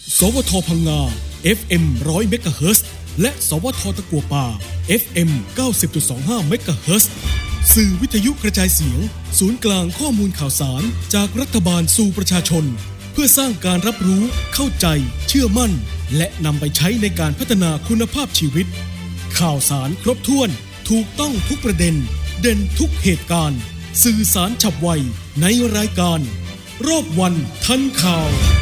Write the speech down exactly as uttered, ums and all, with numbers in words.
สวทพังงา เอฟ เอ็ม หนึ่งร้อย เมกะเฮิรตซ์และสวทตะกั่วป่า เอฟ เอ็ม เก้าสิบจุดสองห้า เมกะเฮิรตซ์สื่อวิทยุกระจายเสียงศูนย์กลางข้อมูลข่าวสารจากรัฐบาลสู่ประชาชนเพื่อสร้างการรับรู้เข้าใจเชื่อมั่นและนำไปใช้ในการพัฒนาคุณภาพชีวิตข่าวสารครบถ้วนถูกต้องทุกประเด็นเด่นทุกเหตุการณ์สื่อสารฉับไวในรายการรอบวันทันข่าว